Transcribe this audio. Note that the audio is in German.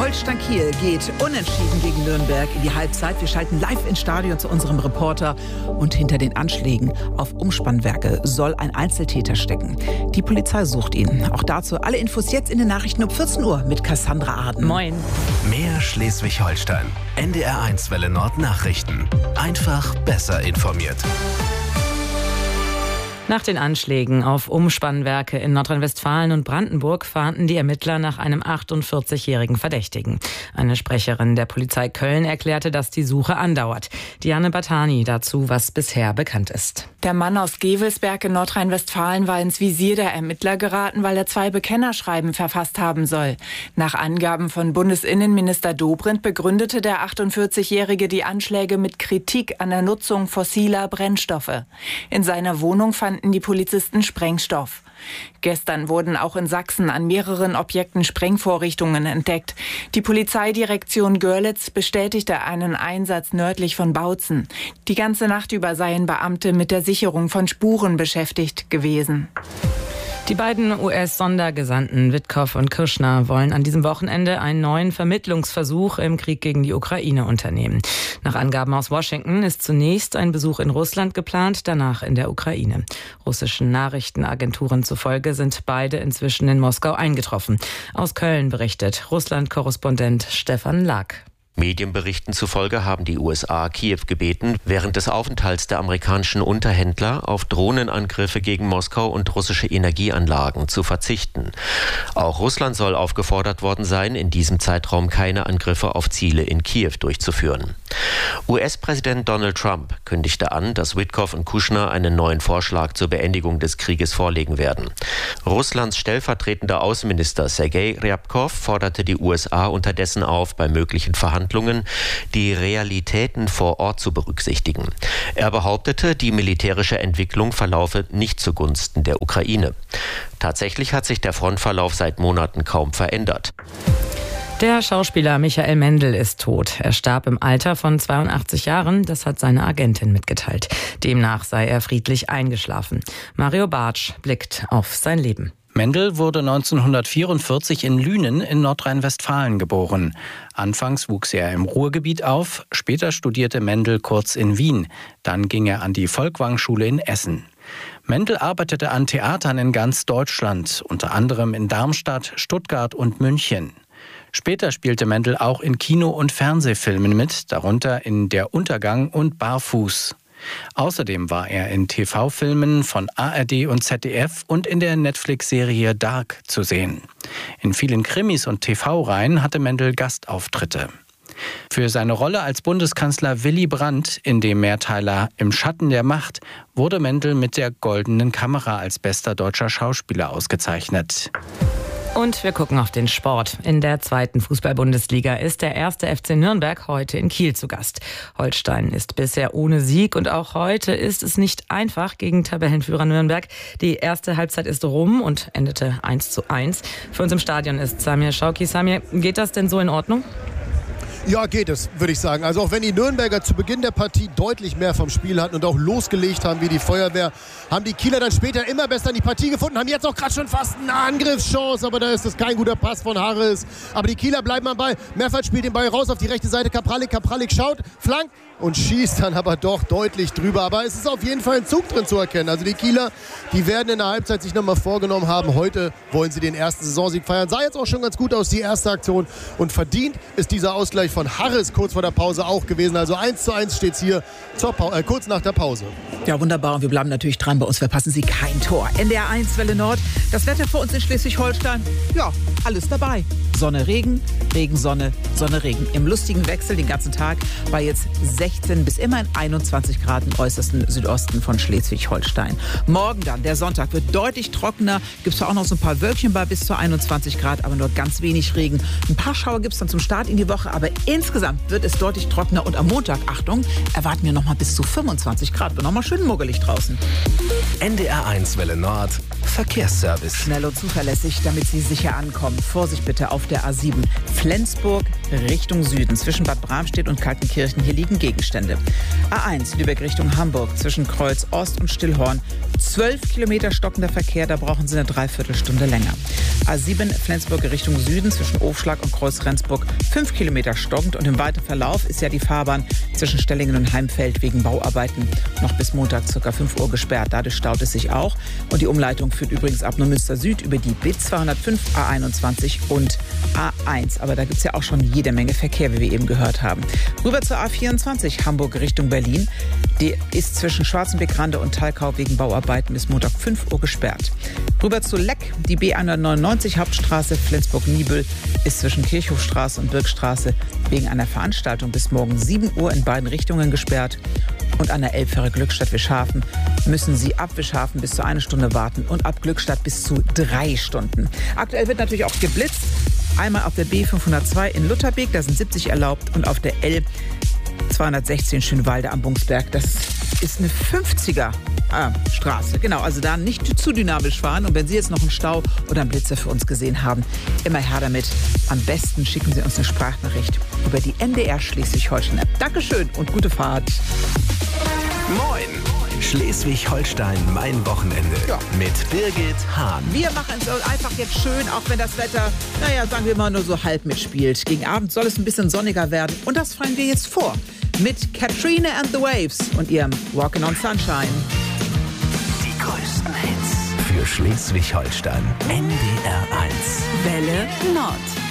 Holstein Kiel geht unentschieden gegen Nürnberg in die Halbzeit. Wir schalten live ins Stadion zu unserem Reporter. Und hinter den Anschlägen auf Umspannwerke soll ein Einzeltäter stecken. Die Polizei sucht ihn. Auch dazu alle Infos jetzt in den Nachrichten um 14 Uhr mit Cassandra Arden. Moin. Mehr Schleswig-Holstein. NDR1 Welle Nord Nachrichten. Einfach besser informiert. Nach den Anschlägen auf Umspannwerke in Nordrhein-Westfalen und Brandenburg fahnden die Ermittler nach einem 48-jährigen Verdächtigen. Eine Sprecherin der Polizei Köln erklärte, dass die Suche andauert. Diane Batani dazu, was bisher bekannt ist. Der Mann aus Gevelsberg in Nordrhein-Westfalen war ins Visier der Ermittler geraten, weil er 2 Bekennerschreiben verfasst haben soll. Nach Angaben von Bundesinnenminister Dobrindt begründete der 48-Jährige die Anschläge mit Kritik an der Nutzung fossiler Brennstoffe. In seiner Wohnung fanden die Polizisten Sprengstoff. Gestern wurden auch in Sachsen an mehreren Objekten Sprengvorrichtungen entdeckt. Die Polizeidirektion Görlitz bestätigte einen Einsatz nördlich von Bautzen. Die ganze Nacht über seien Beamte mit der Sicherung von Spuren beschäftigt gewesen. Die beiden US-Sondergesandten Witkow und Kushner wollen an diesem Wochenende einen neuen Vermittlungsversuch im Krieg gegen die Ukraine unternehmen. Nach Angaben aus Washington ist zunächst ein Besuch in Russland geplant, danach in der Ukraine. Russischen Nachrichtenagenturen zufolge sind beide inzwischen in Moskau eingetroffen. Aus Köln berichtet Russland-Korrespondent Stefan Lack. Medienberichten zufolge haben die USA Kiew gebeten, während des Aufenthalts der amerikanischen Unterhändler auf Drohnenangriffe gegen Moskau und russische Energieanlagen zu verzichten. Auch Russland soll aufgefordert worden sein, in diesem Zeitraum keine Angriffe auf Ziele in Kiew durchzuführen. US-Präsident Donald Trump kündigte an, dass Witkow und Kushner einen neuen Vorschlag zur Beendigung des Krieges vorlegen werden. Russlands stellvertretender Außenminister Sergei Ryabkov forderte die USA unterdessen auf, bei möglichen Verhandlungen die Realitäten vor Ort zu berücksichtigen. Er behauptete, die militärische Entwicklung verlaufe nicht zugunsten der Ukraine. Tatsächlich hat sich der Frontverlauf seit Monaten kaum verändert. Der Schauspieler Michael Mendl ist tot. Er starb im Alter von 82 Jahren, das hat seine Agentin mitgeteilt. Demnach sei er friedlich eingeschlafen. Mario Bartsch blickt auf sein Leben. Mendl wurde 1944 in Lünen in Nordrhein-Westfalen geboren. Anfangs wuchs er im Ruhrgebiet auf, später studierte Mendl kurz in Wien. Dann ging er an die Folkwang-Schule in Essen. Mendl arbeitete an Theatern in ganz Deutschland, unter anderem in Darmstadt, Stuttgart und München. Später spielte Mendl auch in Kino- und Fernsehfilmen mit, darunter in Der Untergang und Barfuß. Außerdem war er in TV-Filmen von ARD und ZDF und in der Netflix-Serie Dark zu sehen. In vielen Krimis und TV-Reihen hatte Mendl Gastauftritte. Für seine Rolle als Bundeskanzler Willy Brandt in dem Mehrteiler Im Schatten der Macht wurde Mendl mit der Goldenen Kamera als bester deutscher Schauspieler ausgezeichnet. Und wir gucken auf den Sport. In der 2. Fußball-Bundesliga ist der 1. FC Nürnberg heute in Kiel zu Gast. Holstein ist bisher ohne Sieg und auch heute ist es nicht einfach gegen Tabellenführer Nürnberg. Die erste Halbzeit ist rum und endete 1:1. Für uns im Stadion ist Samir Schauki. Samir, geht das denn so in Ordnung? Ja, geht es, würde ich sagen. Also auch wenn die Nürnberger zu Beginn der Partie deutlich mehr vom Spiel hatten und auch losgelegt haben wie die Feuerwehr, haben die Kieler dann später immer besser in die Partie gefunden, haben jetzt auch gerade schon fast eine Angriffschance, aber da ist es kein guter Pass von Harris. Aber die Kieler bleiben am Ball. Mehrfalt spielt den Ball raus auf die rechte Seite. Kapralik schaut, flankt und schießt dann aber doch deutlich drüber. Aber es ist auf jeden Fall ein Zug drin zu erkennen. Also die Kieler, die werden in der Halbzeit sich nochmal vorgenommen haben. Heute wollen sie den ersten Saisonsieg feiern. Sah jetzt auch schon ganz gut aus, die erste Aktion. Und verdient ist dieser Ausgleich von Harris kurz vor der Pause auch gewesen. Also 1:1 steht es hier kurz nach der Pause. Ja, wunderbar. Und wir bleiben natürlich dran. Bei uns verpassen Sie kein Tor. NDR1 Welle Nord. Das Wetter für uns in Schleswig-Holstein. Ja, alles dabei. Sonne, Regen, Regen, Sonne, Sonne, Regen. Im lustigen Wechsel den ganzen Tag bei jetzt 16 bis immerhin 21 Grad im äußersten Südosten von Schleswig-Holstein. Morgen dann, der Sonntag, wird deutlich trockener. Gibt es auch noch so ein paar Wölkchen bei bis zu 21 Grad, aber nur ganz wenig Regen. Ein paar Schauer gibt es dann zum Start in die Woche, aber insgesamt wird es deutlich trockener. Und am Montag, Achtung, erwarten wir noch mal bis zu 25 Grad. Wird noch mal schön muggelig draußen. NDR1 Welle Nord. Verkehrsservice. Schnell und zuverlässig, damit Sie sicher ankommen. Vorsicht bitte auf der A7. Flensburg Richtung Süden. Zwischen Bad Bramstedt und Kaltenkirchen. Hier liegen Gegenstände. A1 Lübeck Richtung Hamburg. Zwischen Kreuz Ost und Stillhorn. 12 Kilometer stockender Verkehr. Da brauchen Sie eine Dreiviertelstunde länger. A7 Flensburg Richtung Süden. Zwischen Ofschlag und Kreuz Rendsburg. 5 Kilometer stockend. Und im weiteren Verlauf ist ja die Fahrbahn zwischen Stellingen und Heimfeld wegen Bauarbeiten noch bis Montag ca. 5 Uhr gesperrt. Dadurch staut es sich auch. Und die Umleitung führt übrigens ab Neumünster Süd über die B205, A21 und A1. Aber da gibt es ja auch schon jede Menge Verkehr, wie wir eben gehört haben. Rüber zur A24, Hamburg Richtung Berlin. Die ist zwischen Schwarzenbeck-Rande und Thalkau wegen Bauarbeiten bis Montag 5 Uhr gesperrt. Rüber zu Leck, die B199 Hauptstraße Flensburg-Niebüll ist zwischen Kirchhofstraße und Birkstraße wegen einer Veranstaltung bis morgen 7 Uhr in beiden Richtungen gesperrt. Und an der Elbfähre Glückstadt-Wischhafen müssen Sie ab Wischhafen bis zu 1 Stunde warten und ab Glückstadt bis zu 3 Stunden. Aktuell wird natürlich auch geblitzt. Einmal auf der B502 in Lutherbeek, da sind 70 erlaubt, und auf der L 216 Schönwalde am Bungsberg. Das ist eine 50er Straße. Genau, also da nicht zu dynamisch fahren. Und wenn Sie jetzt noch einen Stau oder einen Blitzer für uns gesehen haben, immer her damit. Am besten schicken Sie uns eine Sprachnachricht über die NDR Schleswig-Holstein-App. Dankeschön und gute Fahrt. Moin! Schleswig-Holstein, mein Wochenende. Ja. Mit Birgit Hahn. Wir machen es einfach jetzt schön, auch wenn das Wetter, sagen wir mal, nur so halb mitspielt. Gegen Abend soll es ein bisschen sonniger werden. Und das fallen wir jetzt vor. Mit Katrina and the Waves und ihrem Walkin' on Sunshine. Die größten Hits für Schleswig-Holstein. NDR 1. Welle Nord.